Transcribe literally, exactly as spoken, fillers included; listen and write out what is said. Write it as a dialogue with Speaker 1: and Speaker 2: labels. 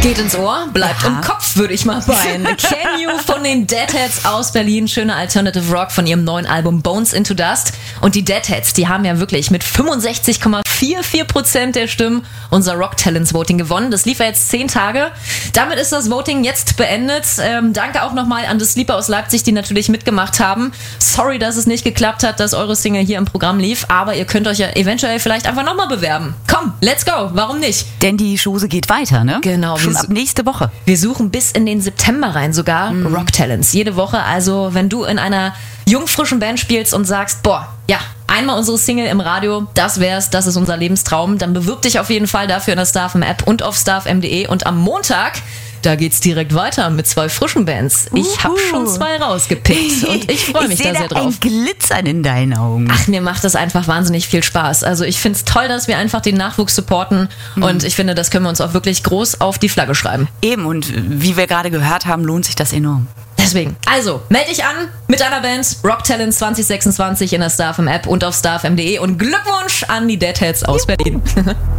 Speaker 1: Geht ins Ohr, bleibt ja. im Kopf, würde ich mal meinen. Can You von den Deadheads aus Berlin. Schöner Alternative Rock von ihrem neuen Album Bones into Dust. Und die Deadheads, die haben ja wirklich mit fünfundsechzig Komma vierundvierzig Prozent der Stimmen unser Rock Talents Voting gewonnen. Das lief ja jetzt zehn Tage. Damit ist das Voting jetzt beendet. Ähm, danke auch nochmal an The Sleeper aus Leipzig, die natürlich mitgemacht haben. Sorry, dass es nicht geklappt hat, dass eure Single hier im Programm lief. Aber ihr könnt euch ja eventuell vielleicht einfach nochmal bewerben. Komm, let's go. Warum nicht?
Speaker 2: Denn die Chose geht weiter, ne?
Speaker 1: Genau.
Speaker 2: Schon ab nächste Woche.
Speaker 1: Wir suchen bis in den September rein sogar mhm. Rock Talents. Jede Woche. Also wenn du in einer jungfrischen Band spielst und sagst, boah, ja, einmal unsere Single im Radio, das wär's, das ist unser Lebenstraum, dann bewirb dich auf jeden Fall dafür in der StarFM-App und auf starfm punkt de. Und am Montag, da geht's direkt weiter mit zwei frischen Bands. Ich uh-huh. habe schon zwei rausgepickt und ich freue mich da sehr drauf.
Speaker 2: Ich sehe ein Glitzern in deinen Augen.
Speaker 1: Ach, mir macht das einfach wahnsinnig viel Spaß. Also ich finde es toll, dass wir einfach den Nachwuchs supporten mhm. und ich finde, das können wir uns auch wirklich groß auf die Flagge schreiben.
Speaker 2: Eben, und wie wir gerade gehört haben, lohnt sich das enorm.
Speaker 1: Deswegen, also, melde dich an mit deiner Band Rock Talents zwanzig sechsundzwanzig in der StarFM-App und auf starfm punkt de und Glückwunsch an die Deadheads aus Berlin.